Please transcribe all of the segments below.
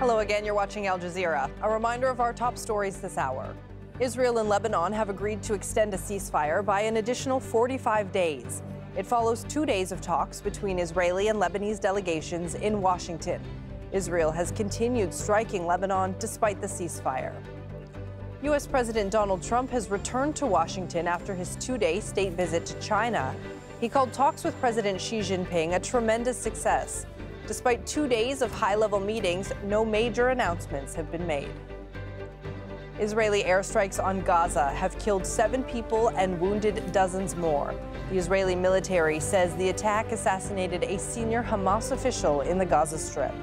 Hello again, you're watching Al Jazeera. A reminder of our top stories this hour. Israel and Lebanon have agreed to extend a ceasefire by an additional 45 days. It follows 2 days of talks between Israeli and Lebanese delegations in Washington. Israel has continued striking Lebanon despite the ceasefire. U.S. President Donald Trump has returned to Washington after his 2-day state visit to China. He called talks with President Xi Jinping a tremendous success. Despite 2 days of high-level meetings, no major announcements have been made. Israeli airstrikes on Gaza have killed 7 people and wounded dozens more. The Israeli military says the attack assassinated a senior Hamas official in the Gaza Strip.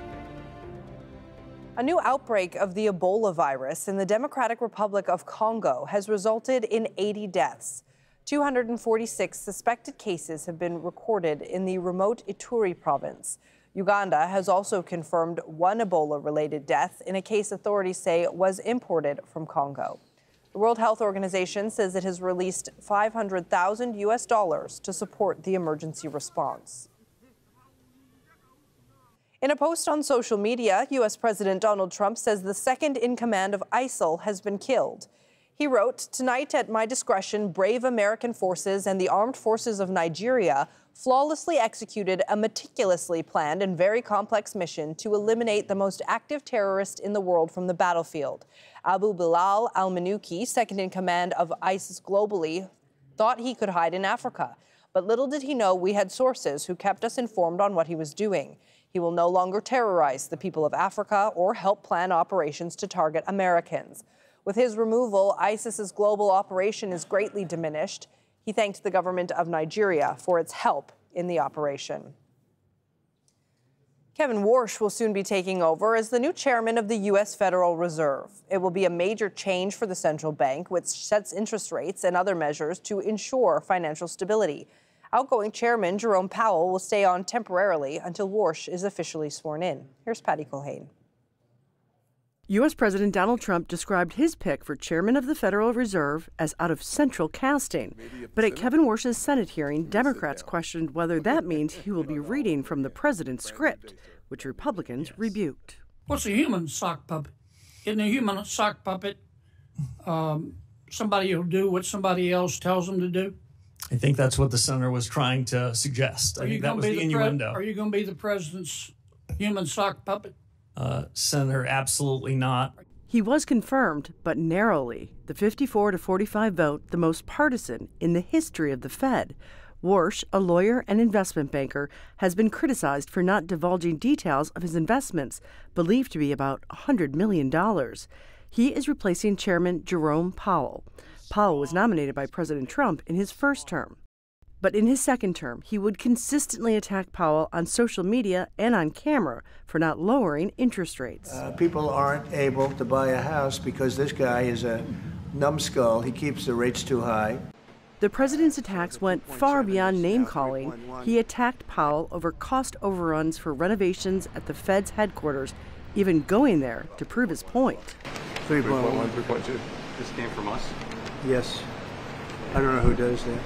A new outbreak of the Ebola virus in the Democratic Republic of Congo has resulted in 80 deaths. 246 suspected cases have been recorded in the remote Ituri province. Uganda has also confirmed 1 Ebola-related death in a case authorities say was imported from Congo. The World Health Organization says it has released $500,000 to support the emergency response. In a post on social media, U.S. President Donald Trump says the second-in-command of ISIL has been killed. He wrote, "Tonight, at my discretion, brave American forces and the armed forces of Nigeria flawlessly executed a meticulously planned and very complex mission to eliminate the most active terrorist in the world from the battlefield. Abu Bilal al-Manuki, second-in-command of ISIS globally, thought he could hide in Africa. But little did he know we had sources who kept us informed on what he was doing. He will no longer terrorize the people of Africa or help plan operations to target Americans." With his removal, ISIS's global operation is greatly diminished. He thanked the government of Nigeria for its help in the operation. Kevin Warsh will soon be taking over as the new chairman of the U.S. Federal Reserve. It will be a major change for the central bank, which sets interest rates and other measures to ensure financial stability. Outgoing chairman Jerome Powell will stay on temporarily until Warsh is officially sworn in. Here's Patty Culhane. U.S. President Donald Trump described his pick for chairman of the Federal Reserve as out of central casting. But at Kevin Warsh's Senate hearing, Democrats questioned whether that means he will be reading from the president's script, which Republicans rebuked. What's a human sock puppet? Isn't a human sock puppet somebody who'll do what somebody else tells them to do? I think that's what the senator was trying to suggest. I think that was the innuendo. Are you going to be the president's human sock puppet? Senator, absolutely not. He was confirmed, but narrowly. The 54-45 vote, the most partisan in the history of the Fed. Warsh, a lawyer and investment banker, has been criticized for not divulging details of his investments, believed to be about $100 million. He is replacing Chairman Jerome Powell. Powell was nominated by President Trump in his first term. But in his second term, he would consistently attack Powell on social media and on camera for not lowering interest rates. People aren't able to buy a house because this guy is a numbskull. He keeps the rates too high. The president's attacks went far beyond name-calling. He attacked Powell over cost overruns for renovations at the Fed's headquarters, even going there to prove his point. 3.1, 3.2. This came from us? Yes. I don't know who does that.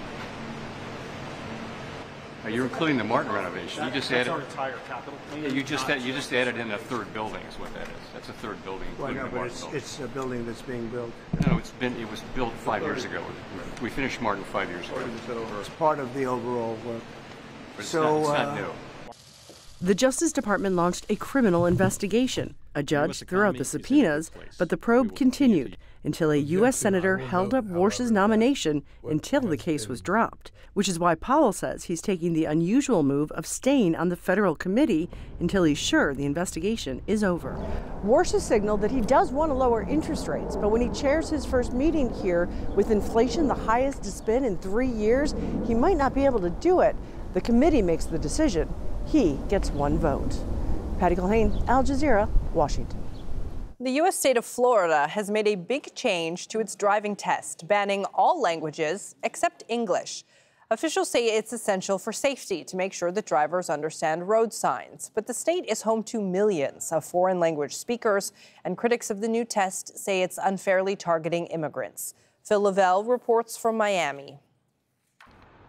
You're including the Martin renovation. You just added. Our entire capital plan. Yeah, you just added in a third building. Is what that is. That's a third building, including the Martin building. It's a building that's being built. No, it was built 5 years ago. We finished Martin 5 years ago. It's part of the overall work. But it's not new. The Justice Department launched a criminal investigation. A judge threw out the subpoenas, but the probe continued until a U.S. senator held up Warsh's nomination until the case was dropped, which is why Powell says he's taking the unusual move of staying on the federal committee until he's sure the investigation is over. Warsh has signaled that he does want to lower interest rates, but when he chairs his first meeting here with inflation the highest it's been in 3 years, he might not be able to do it. The committee makes the decision. He gets 1 vote. Patty Culhane, Al Jazeera, Washington. The U.S. state of Florida has made a big change to its driving test, banning all languages except English. Officials say it's essential for safety to make sure that drivers understand road signs. But the state is home to millions of foreign language speakers, and critics of the new test say it's unfairly targeting immigrants. Phil Lavelle reports from Miami.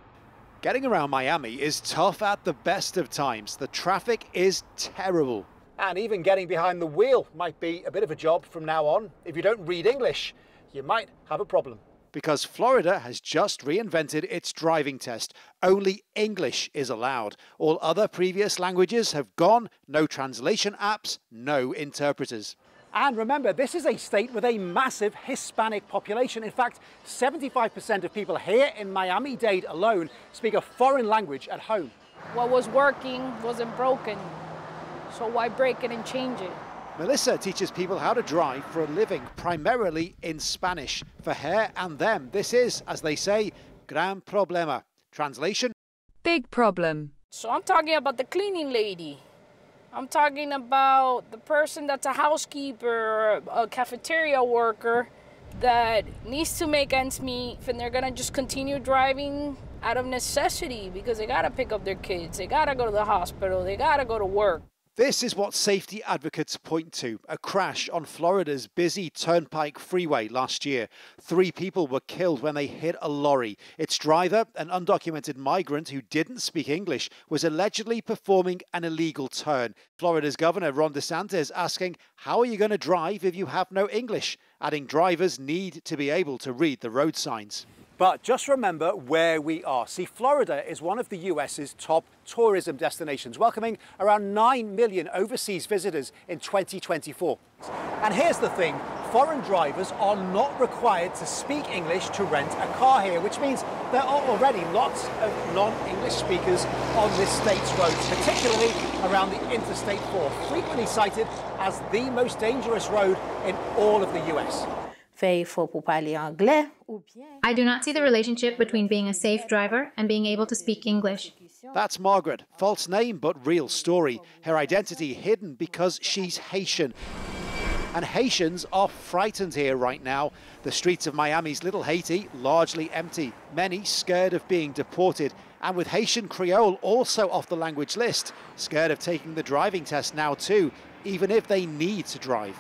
Getting around Miami is tough at the best of times. The traffic is terrible. And even getting behind the wheel might be a bit of a job from now on. If you don't read English, you might have a problem. Because Florida has just reinvented its driving test. Only English is allowed. All other previous languages have gone. No translation apps, no interpreters. And remember, this is a state with a massive Hispanic population. In fact, 75% of people here in Miami-Dade alone speak a foreign language at home. What was working wasn't broken. So why break it and change it? Melissa teaches people how to drive for a living, primarily in Spanish. For her and them, this is, as they say, gran problema. Translation? Big problem. So I'm talking about the cleaning lady. I'm talking about the person that's a housekeeper, a cafeteria worker that needs to make ends meet, and they're gonna just continue driving out of necessity because they gotta pick up their kids, they gotta go to the hospital, they gotta go to work. This is what safety advocates point to. A crash on Florida's busy Turnpike Freeway last year. 3 people were killed when they hit a lorry. Its driver, an undocumented migrant who didn't speak English, was allegedly performing an illegal turn. Florida's Governor Ron DeSantis asking, how are you going to drive if you have no English? Adding drivers need to be able to read the road signs. But just remember where we are. See, Florida is one of the US's top tourism destinations, welcoming around 9 million overseas visitors in 2024. And here's the thing, foreign drivers are not required to speak English to rent a car here, which means there are already lots of non-English speakers on this state's roads, particularly around the Interstate 4, frequently cited as the most dangerous road in all of the US. I do not see the relationship between being a safe driver and being able to speak English. That's Margaret, false name but real story. Her identity hidden because she's Haitian. And Haitians are frightened here right now. The streets of Miami's Little Haiti largely empty, many scared of being deported. And with Haitian Creole also off the language list, scared of taking the driving test now too, even if they need to drive.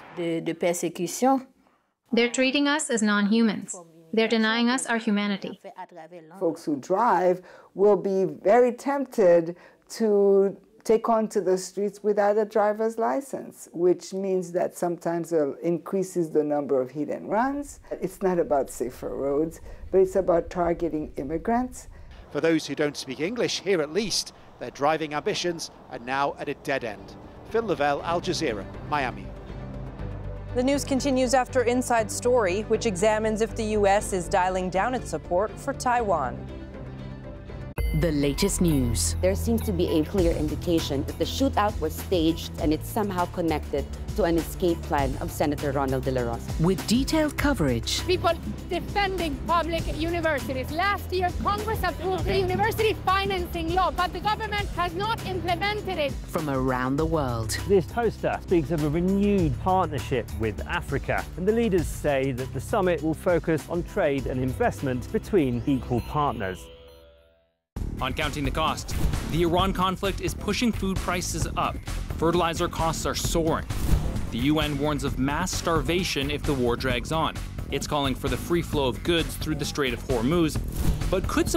They're treating us as non-humans. They're denying us our humanity. Folks who drive will be very tempted to take onto the streets without a driver's license, which means that sometimes it increases the number of hit and runs. It's not about safer roads, but it's about targeting immigrants. For those who don't speak English, here at least, their driving ambitions are now at a dead end. Phil Lavelle, Al Jazeera, Miami. The news continues after Inside Story, which examines if the U.S. is dialing down its support for Taiwan. The latest news. There seems to be a clear indication that the shootout was staged and it's somehow connected to an escape plan of Senator Ronald De La Rosa. With detailed coverage. People defending public universities. Last year, Congress approved the university financing law, but the government has not implemented it. From around the world. This poster speaks of a renewed partnership with Africa, and the leaders say that the summit will focus on trade and investment between equal partners. On Counting the Cost, the Iran conflict is pushing food prices up. Fertilizer costs are soaring. The UN warns of mass starvation if the war drags on. It's calling for the free flow of goods through the Strait of Hormuz, but could